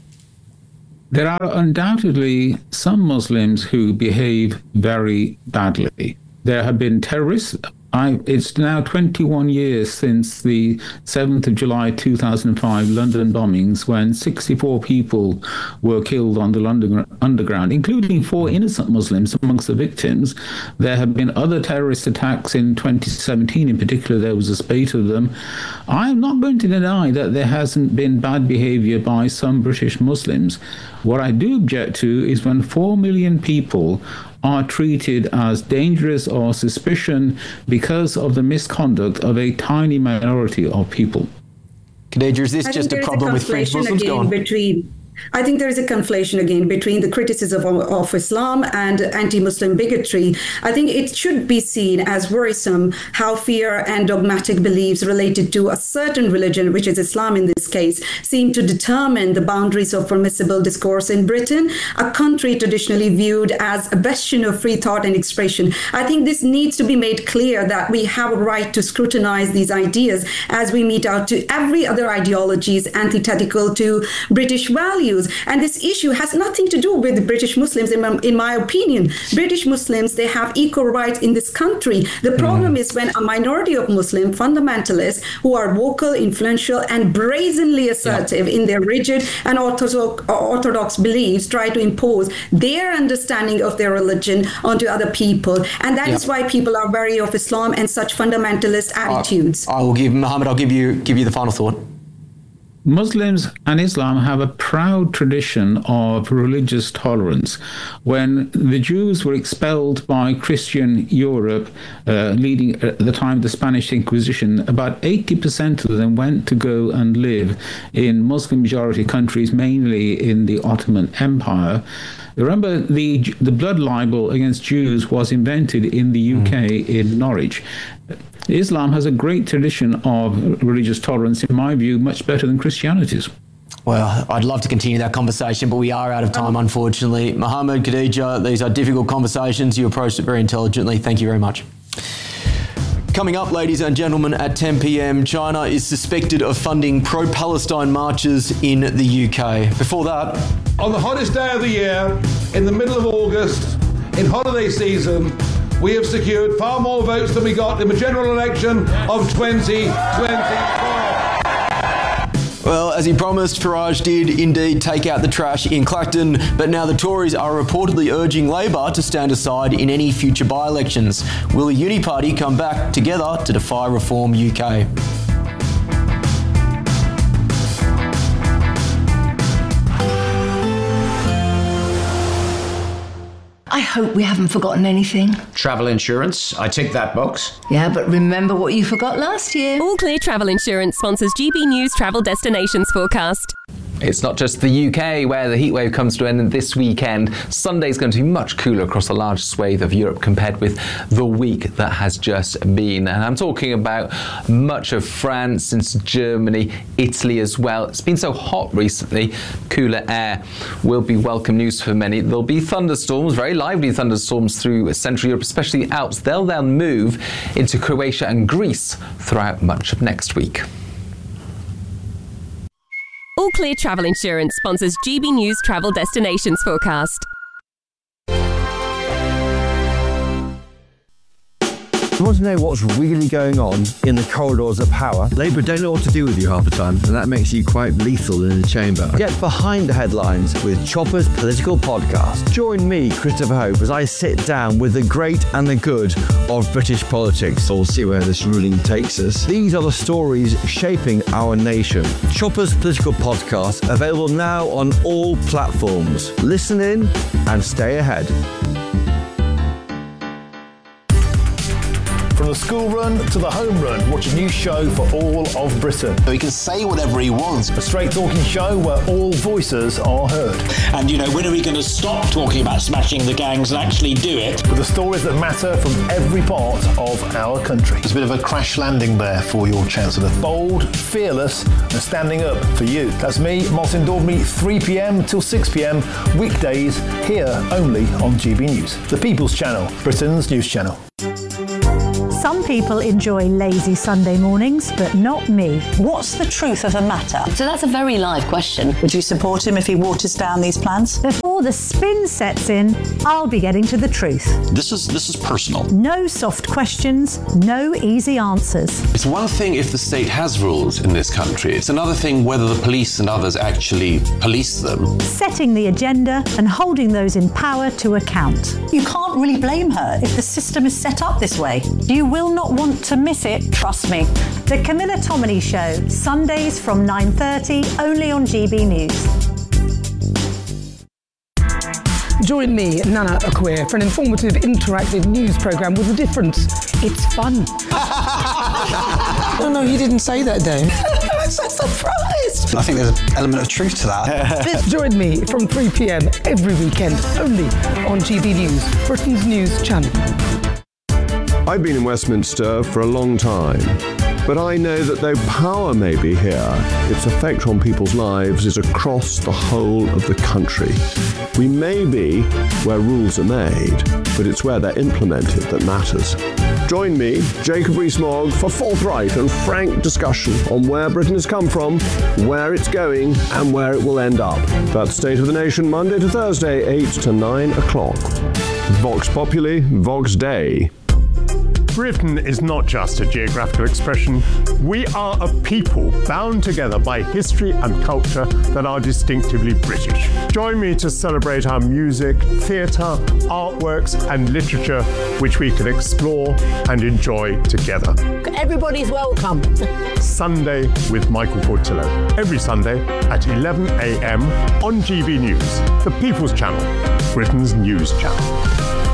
There are undoubtedly some Muslims who behave very badly. There have been terrorists. I, it's now twenty-one years since the seventh of July two thousand five London bombings, when sixty-four people were killed on the London Underground, including four innocent Muslims amongst the victims. There have been other terrorist attacks in twenty seventeen. In particular, there was a spate of them. I am not going to deny that there hasn't been bad behaviour by some British Muslims. What I do object to is when four million people are treated as dangerous or suspicion because of the misconduct of a tiny minority of people. Khadija, is this just a problem with French Muslims? Go on. Between I think there is a conflation again between the criticism of, of Islam and anti-Muslim bigotry. I think it should be seen as worrisome how fear and dogmatic beliefs related to a certain religion, which is Islam in this case, seem to determine the boundaries of permissible discourse in Britain, a country traditionally viewed as a bastion of free thought and expression. I think this needs to be made clear that we have a right to scrutinize these ideas as we mete out to every other ideologies antithetical to British values. And this issue has nothing to do with British Muslims, in my, in my opinion. British Muslims, they have equal rights in this country. The problem mm. is when a minority of Muslim fundamentalists who are vocal, influential, and brazenly assertive yeah. in their rigid and orthodox, orthodox beliefs try to impose their understanding of their religion onto other people. And that yeah. is why people are wary of Islam and such fundamentalist attitudes. I, I will give, Mohammed, I'll give you, give you the final thought. Muslims and Islam have a proud tradition of religious tolerance. When the Jews were expelled by Christian Europe, uh, leading at the time of the Spanish Inquisition, about eighty percent of them went to go and live in Muslim-majority countries, mainly in the Ottoman Empire. Remember, the the blood libel against Jews was invented in the U K, mm. in Norwich. Islam has a great tradition of religious tolerance, in my view, much better than Christianity's. Well, I'd love to continue that conversation, but we are out of time, unfortunately. Mohammed, Khadija, these are difficult conversations. You approached it very intelligently. Thank you very much. Coming up, ladies and gentlemen, at ten p.m, China is suspected of funding pro-Palestine marches in the U K. Before that... On the hottest day of the year, in the middle of August, in holiday season, we have secured far more votes than we got in the general election of twenty twenty-four. Well, as he promised, Farage did indeed take out the trash in Clacton, but now the Tories are reportedly urging Labor to stand aside in any future by-elections. Will the Uni Party come back together to defy Reform U K? I hope we haven't forgotten anything. Travel insurance, I tick that box. Yeah, but remember what you forgot last year. All Clear Travel Insurance sponsors G B News Travel Destinations Forecast. It's not just the U K where the heatwave comes to an end this weekend. Sunday's going to be much cooler across a large swathe of Europe compared with the week that has just been. And I'm talking about much of France, into Germany, Italy as well. It's been so hot recently, cooler air will be welcome news for many. There'll be thunderstorms, very lively thunderstorms through Central Europe, especially the Alps. They'll then move into Croatia and Greece throughout much of next week. All Clear Travel Insurance sponsors G B News Travel Destinations Forecast. You want to know what's really going on in the corridors of power? Labour don't know what to do with you half the time, and that makes you quite lethal in the chamber. Get behind the headlines with Chopper's Political Podcast. Join me, Christopher Hope, as I sit down with the great and the good of British politics. We'll see where this ruling takes us. These are the stories shaping our nation. Chopper's Political Podcast, available now on all platforms. Listen in and stay ahead. From the school run to the home run, watch a new show for all of Britain. So he can say whatever he wants. A straight talking show where all voices are heard. And, you know, when are we going to stop talking about smashing the gangs and actually do it? With the stories that matter from every part of our country. It's a bit of a crash landing there for your Chancellor. Bold, fearless and standing up for you. That's me, Martin Daubney, three p.m. till six p.m. weekdays here only on G B News. The People's Channel, Britain's news channel. Some people enjoy lazy Sunday mornings, but not me. What's the truth of the matter? So that's a very live question. Would you support him if he waters down these plans? Before the spin sets in, I'll be getting to the truth. This is this is personal. No soft questions, no easy answers. It's one thing if the state has rules in this country. It's another thing whether the police and others actually police them. Setting the agenda and holding those in power to account. You can't really blame her if the system is set up this way. You will not want to miss it, trust me. The Camilla Tominey Show, Sundays from nine thirty, only on G B News. Join me, Nana Akwe, for an informative, interactive news programme with a difference. It's fun. No, no, you didn't say that, Dave. I'm so surprised. I think there's an element of truth to that. Join me from three p.m. every weekend, only on G B News, Britain's news channel. I've been in Westminster for a long time, but I know that though power may be here, its effect on people's lives is across the whole of the country. We may be where rules are made, but it's where they're implemented that matters. Join me, Jacob Rees-Mogg, for forthright and frank discussion on where Britain has come from, where it's going, and where it will end up. That's State of the Nation, Monday to Thursday, eight to nine o'clock. Vox Populi, Vox Dei. Britain is not just a geographical expression. We are a people bound together by history and culture that are distinctively British. Join me to celebrate our music, theatre, artworks and literature which we can explore and enjoy together. Everybody's welcome. Sunday with Michael Portillo. Every Sunday at eleven a.m. on G B News, the People's Channel, Britain's news channel.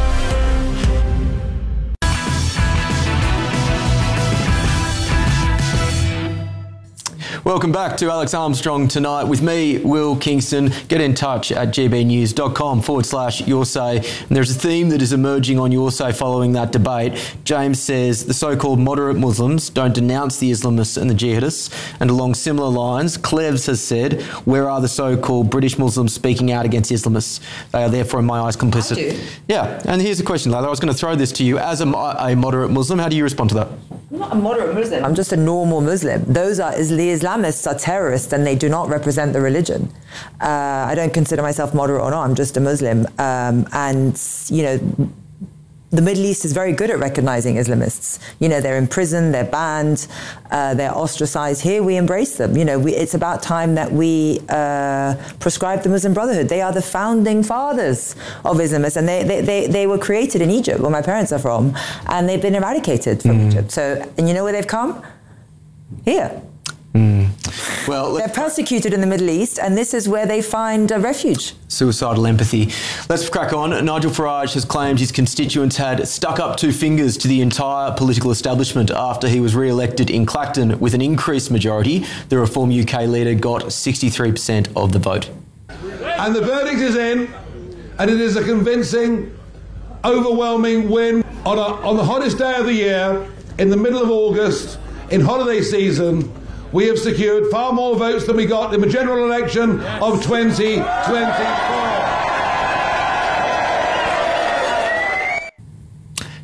Welcome back to Alex Armstrong Tonight with me, Will Kingston. Get in touch at gbnews.com forward slash your say. And there's a theme that is emerging on your say following that debate. James says the so-called moderate Muslims don't denounce the Islamists and the jihadists. And along similar lines, Clevs has said, where are the so-called British Muslims speaking out against Islamists? They are therefore in my eyes complicit. I do. Yeah, and here's the question, Layla. I was going to throw this to you. As a, a moderate Muslim, how do you respond to that? I'm not a moderate Muslim. I'm just a normal Muslim. Those are the Islamists are terrorists and they do not represent the religion. Uh, I don't consider myself moderate or not. I'm just a Muslim. Um, and, you know, the Middle East is very good at recognizing Islamists. You know, they're in prison, they're banned, uh, they're ostracized. Here we embrace them. You know, we, it's about time that we uh, prescribe the Muslim Brotherhood. They are the founding fathers of Islamists, and they, they, they, they were created in Egypt, where my parents are from, and they've been eradicated from mm. Egypt. So, and you know where they've come? Here. Mm. Well, they're persecuted in the Middle East, and this is where they find a refuge. Suicidal empathy. Let's crack on. Nigel Farage has claimed his constituents had stuck up two fingers to the entire political establishment after he was re-elected in Clacton with an increased majority. The Reform U K leader got sixty-three percent of the vote. And the verdict is in, and it is a convincing, overwhelming win on, a, on the hottest day of the year, in the middle of August, in holiday season. We have secured far more votes than we got in the general election of twenty twenty-four.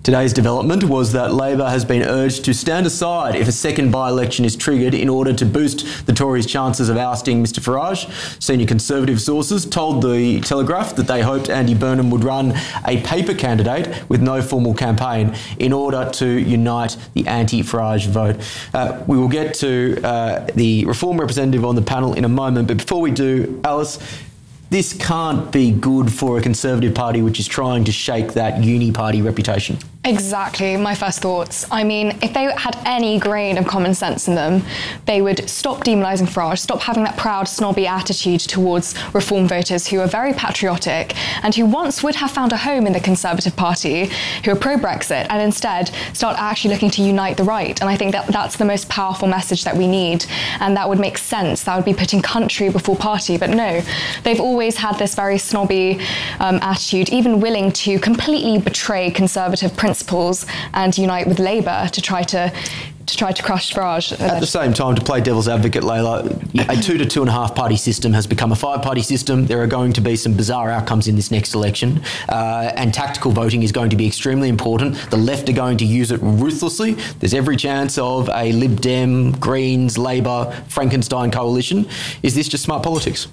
Today's development was that Labor has been urged to stand aside if a second by-election is triggered in order to boost the Tories' chances of ousting Mister Farage. Senior Conservative sources told The Telegraph that they hoped Andy Burnham would run a paper candidate with no formal campaign in order to unite the anti-Farage vote. Uh, we will get to uh, the Reform representative on the panel in a moment, but before we do, Alice, this can't be good for a Conservative Party which is trying to shake that uni-party reputation. Exactly, my first thoughts. I mean, if they had any grain of common sense in them, they would stop demonising Farage, stop having that proud, snobby attitude towards Reform voters who are very patriotic and who once would have found a home in the Conservative Party, who are pro-Brexit, and instead start actually looking to unite the right. And I think that that's the most powerful message that we need, and that would make sense. That would be putting country before party. But no, they've always had this very snobby um, attitude, even willing to completely betray Conservative principles and unite with Labour to try to to try to crush Farage. At the same time, to play devil's advocate, Layla, a two to two and a half party system has become a five party system. There are going to be some bizarre outcomes in this next election, uh, and tactical voting is going to be extremely important. The left are going to use it ruthlessly. There's every chance of a Lib Dem, Greens, Labour, Frankenstein coalition. Is this just smart politics?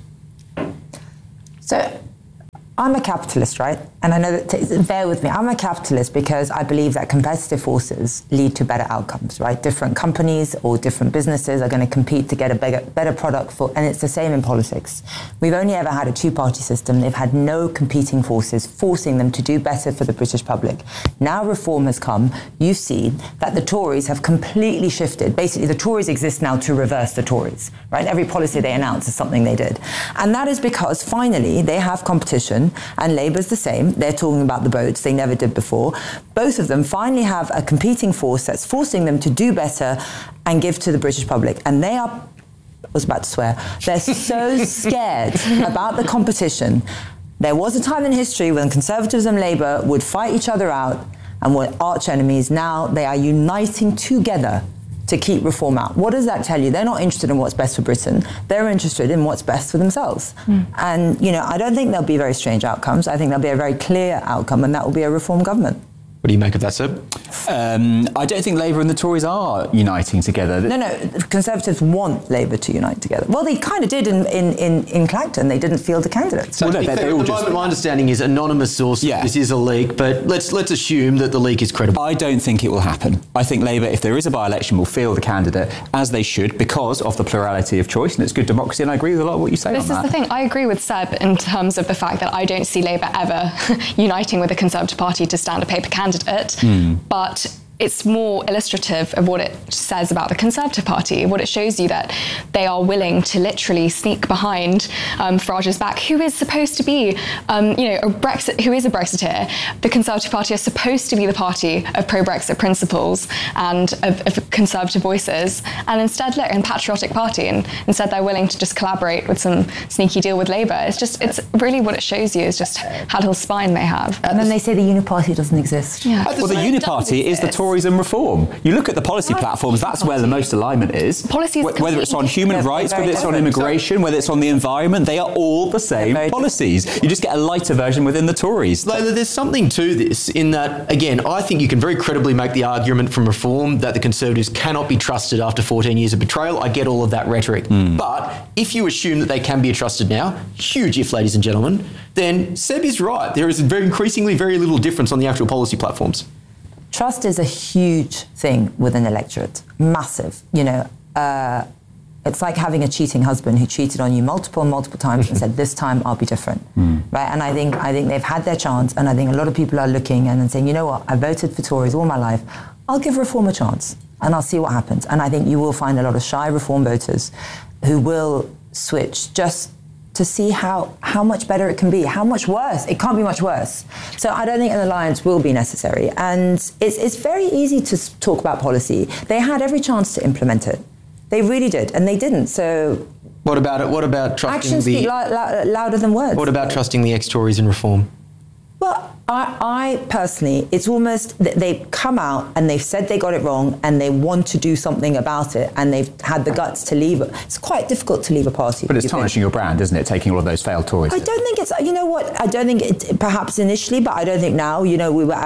So, I'm a capitalist, right? And I know that, t- bear with me, I'm a capitalist because I believe that competitive forces lead to better outcomes, right? Different companies or different businesses are going to compete to get a bigger, better product for, and it's the same in politics. We've only ever had a two-party system. They've had no competing forces forcing them to do better for the British public. Now Reform has come, you see that the Tories have completely shifted. Basically, the Tories exist now to reverse the Tories, right? Every policy they announce is something they did. And that is because finally they have competition, and Labour's the same. They're talking about the votes they never did before. Both of them finally have a competing force that's forcing them to do better and give to the British public. And they are, I was about to swear, they're so scared about the competition. There was a time in history when Conservatives and Labour would fight each other out and were arch enemies. Now they are uniting together to keep Reform out. What does that tell you? They're not interested in what's best for Britain. They're interested in what's best for themselves. Mm. And, you know, I don't think there'll be very strange outcomes. I think there'll be a very clear outcome, and that will be a Reform government. What do you make of that, Seb? Um, I don't think Labour and the Tories are uniting together. No, no, Conservatives want Labour to unite together. Well, they kind of did in, in, in, in Clacton. They didn't field a candidate. So well, no, they, they all just... My understanding is anonymous source, yeah. This is a leak, but let's let's assume that the leak is credible. I don't think it will happen. I think Labour, if there is a by-election, will field a candidate, as they should, because of the plurality of choice, and it's good democracy, and I agree with a lot of what you say this on that. This is the thing. I agree with Seb in terms of the fact that I don't see Labour ever uniting with the Conservative Party to stand a paper candidate. Mm. But it's more illustrative of what it says about the Conservative Party, what it shows you that they are willing to literally sneak behind um, Farage's back, who is supposed to be, um, you know, a Brexit, who is a Brexiteer. The Conservative Party is supposed to be the party of pro-Brexit principles and of, of Conservative voices, and instead, look, a patriotic party, and instead they're willing to just collaborate with some sneaky deal with Labour. It's just, it's really what it shows you is just how little spine they have. And then they say the Uniparty doesn't exist. Yeah. Well, the Uniparty is the Tories and Reform. You look at the policy platforms, that's where the most alignment is. Policies Wh- whether it's on human rights, whether it's on immigration, whether it's on the environment, they are all the same policies. You just get a lighter version within the Tories. Layla, there's something to this in that, again, I think you can very credibly make the argument from Reform that the Conservatives cannot be trusted after fourteen years of betrayal. I get all of that rhetoric. Mm. But if you assume that they can be trusted now, huge if, ladies and gentlemen, then Seb is right. There is very increasingly very little difference on the actual policy platforms. Trust is a huge thing with an electorate, massive. You know, uh, it's like having a cheating husband who cheated on you multiple and multiple times and said, "This time I'll be different." Mm. Right? And I think I think they've had their chance, and I think a lot of people are looking and saying, "You know what? I voted for Tories all my life. I'll give Reform a chance, and I'll see what happens." And I think you will find a lot of shy Reform voters who will switch just to see how, how much better it can be, how much worse. It can't be much worse. So I don't think an alliance will be necessary. And it's, it's very easy to talk about policy. They had every chance to implement it. They really did, and they didn't. So what about it? What about trusting actions the... speak lo- lo- louder than words. What about trusting the ex-Tories in Reform? Well, I, I personally, it's almost that they've come out and they've said they got it wrong and they want to do something about it, and they've had the guts to leave it. It's quite difficult to leave a party. But it's tarnishing your brand, isn't it, taking all of those failed Tories? I don't think it's, you know what, I don't think it, perhaps initially, but I don't think now, you know, we were at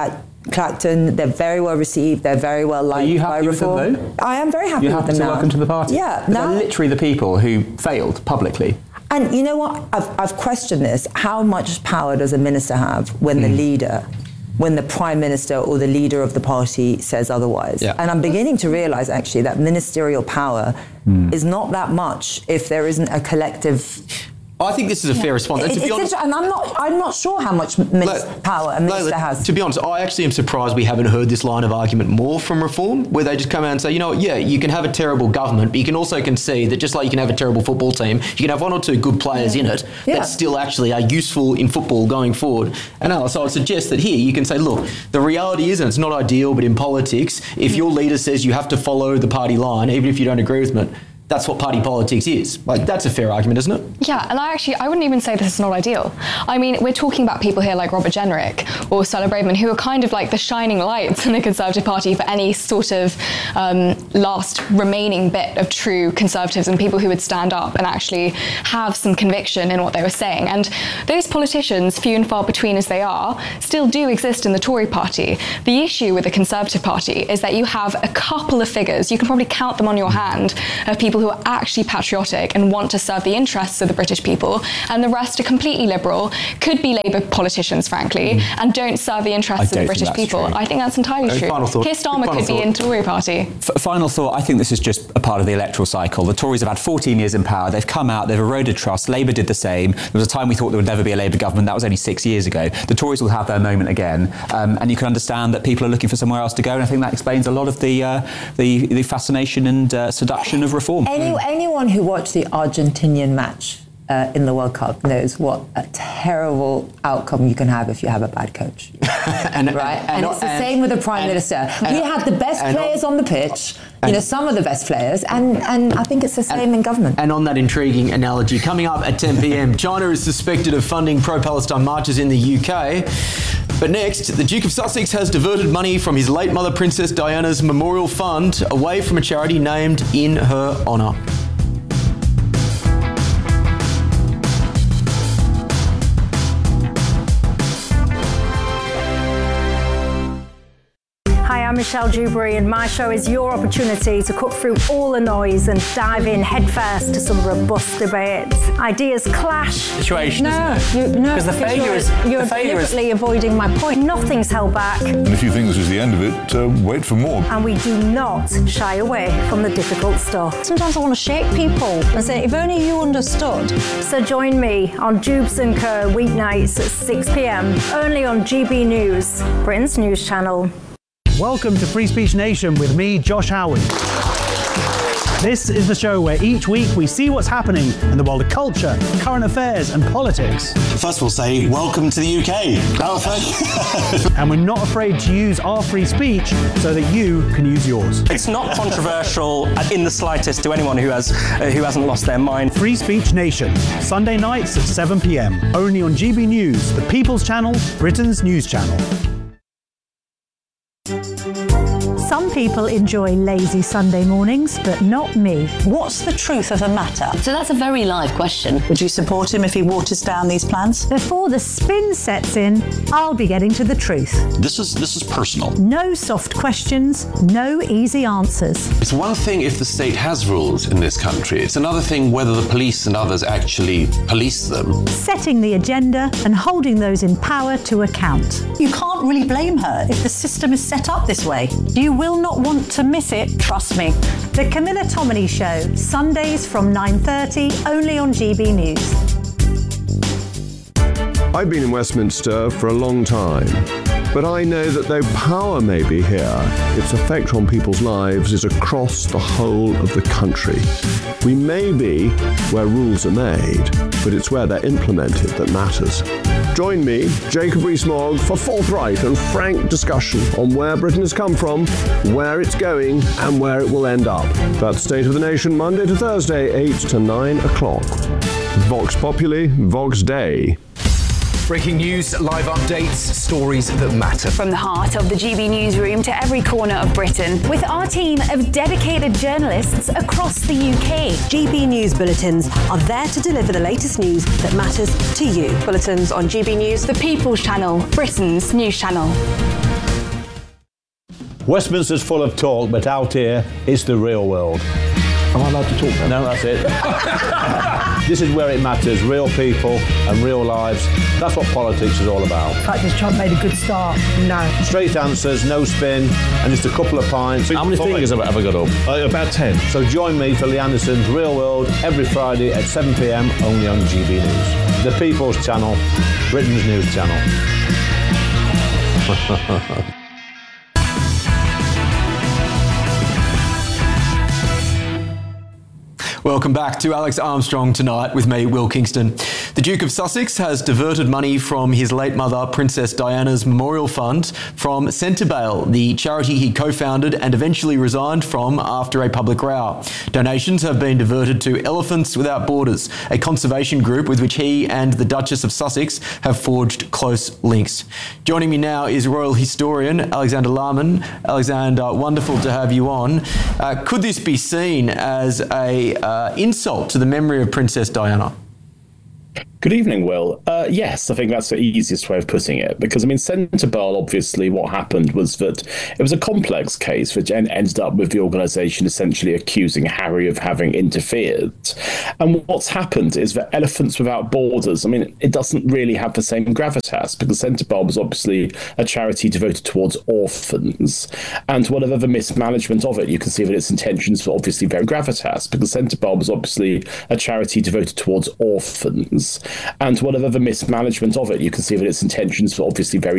Clacton, they're very well received, they're very well liked. Are you by happy with Reform. them though? I am very happy You're with happy them to now. welcome to the party? Yeah. Now, they're literally the people who failed publicly. And you know what? I've, I've questioned this. How much power does a minister have when mm. the leader, when the prime minister or the leader of the party says otherwise? Yeah. And I'm beginning to realise actually that ministerial power mm. is not that much if there isn't a collective. I think this is a yeah. fair response. And, it, to be it's honest, and I'm not. I'm not sure how much minister like, power a minister like, has. To be honest, I actually am surprised we haven't heard this line of argument more from Reform, where they just come out and say, you know what, yeah, you can have a terrible government, but you can also concede that just like you can have a terrible football team, you can have one or two good players yeah. in it yeah. that still actually are useful in football going forward. And so I would suggest that here you can say, look, the reality is, and it's not ideal, but in politics, if mm. your leader says you have to follow the party line, even if you don't agree with it, that's what party politics is. Like, that's a fair argument, isn't it? Yeah, and I actually, I wouldn't even say this is not ideal. I mean, we're talking about people here like Robert Jenrick or Suella Braverman, who are kind of like the shining lights in the Conservative Party for any sort of um, last remaining bit of true Conservatives and people who would stand up and actually have some conviction in what they were saying. And those politicians, few and far between as they are, still do exist in the Tory Party. The issue with the Conservative Party is that you have a couple of figures, you can probably count them on your hand, of people who are actually patriotic and want to serve the interests of the British people, and the rest are completely liberal, could be Labour politicians, frankly, mm. and don't serve the interests of the British people. True. I think that's entirely okay, true. Final thought. Keir Starmer final could thought. be in Tory party. F- final thought, I think this is just a part of the electoral cycle. The Tories have had fourteen years in power, they've come out, they've eroded trust, Labour did the same. There was a time we thought there would never be a Labour government, that was only six years ago. The Tories will have their moment again, um, and you can understand that people are looking for somewhere else to go, and I think that explains a lot of the uh, the, the fascination and uh, seduction of Reform. Any, mm. Anyone who watched the Argentinian match uh, in the World Cup knows what a terrible outcome you can have if you have a bad coach. and, right? And, and, and it's the and, same with the Prime and, Minister. And, we had the best and, players on the pitch, you know, some of the best players, and, and I think it's the same and, in government. And on that intriguing analogy, coming up at ten p.m, China is suspected of funding pro-Palestine marches in the U K. But next, the Duke of Sussex has diverted money from his late mother, Princess Diana's memorial fund, away from a charity named in her honour. I'm Michelle Dewberry, and my show is your opportunity to cut through all the noise and dive in headfirst to some robust debates. Ideas clash. Situation, no, isn't it? You, no, because the failure you're, is you're the failure deliberately is... avoiding my point. Nothing's held back. And if you think this is the end of it, uh, wait for more. And we do not shy away from the difficult stuff. Sometimes I want to shake people and say, if only you understood. So join me on Jubes and Co weeknights at six p.m. only on G B News, Britain's news channel. Welcome to Free Speech Nation with me, Josh Howard. This is the show where each week we see what's happening in the world of culture, current affairs and politics. First we'll say, welcome to the U K. And we're not afraid to use our free speech so that you can use yours. It's not controversial in the slightest to anyone who, has, uh, who hasn't lost their mind. Free Speech Nation, Sunday nights at seven p.m. only on G B News, the People's Channel, Britain's news channel. Some people enjoy lazy Sunday mornings, but not me. What's the truth of the matter? So that's a very live question. Would you support him if he waters down these plans? Before the spin sets in, I'll be getting to the truth. This is this is personal. No soft questions, no easy answers. It's one thing if the state has rules in this country. It's another thing whether the police and others actually police them. Setting the agenda and holding those in power to account. You can't really blame her if the system is set up this way. You will not want to miss it, trust me. The Camilla Tominey Show, Sundays from nine thirty, only on G B News. I've been in Westminster for a long time, but I know that though power may be here, its effect on people's lives is across the whole of the country. We may be where rules are made, but it's where they're implemented that matters. Join me, Jacob Rees-Mogg, for forthright and frank discussion on where Britain has come from, where it's going, and where it will end up. That's State of the Nation, Monday to Thursday, eight to nine o'clock. Vox Populi, Vox Dei. Breaking news, live updates, stories that matter. From the heart of the G B newsroom to every corner of Britain, with our team of dedicated journalists across the U K. G B News bulletins are there to deliver the latest news that matters to you. Bulletins on G B News, the People's Channel, Britain's news channel. Westminster's full of talk, but out here, it's the real world. Am I allowed to talk now? No, that's it. This is where it matters, real people and real lives. That's what politics is all about. In fact, has Trump made a good start? No. Straight answers, no spin, and just a couple of pints. How many fingers have I ever got up? Uh, about ten. So join me for Lee Anderson's Real World every Friday at seven p m only on G B News. The People's Channel, Britain's news channel. Welcome back to Alex Armstrong Tonight with me, Will Kingston. The Duke of Sussex has diverted money from his late mother, Princess Diana's Memorial Fund, from Centrebail, the charity he co-founded and eventually resigned from after a public row. Donations have been diverted to Elephants Without Borders, a conservation group with which he and the Duchess of Sussex have forged close links. Joining me now is royal historian Alexander Lahmann. Alexander, wonderful to have you on. Uh, could this be seen as a uh, Uh, insult to the memory of Princess Diana? Good evening, Will. Uh, yes, I think that's the easiest way of putting it, because, I mean, Centrebail, obviously what happened was that it was a complex case which en- ended up with the organisation essentially accusing Harry of having interfered. And what's happened is that Elephants Without Borders, I mean, it doesn't really have the same gravitas, because Centrebail was obviously a charity devoted towards orphans. And whatever the mismanagement of it, you can see that its intentions were obviously very gravitas, because Centrebail was obviously a charity devoted towards orphans. And whatever the mismanagement of it, you can see that its intentions were obviously very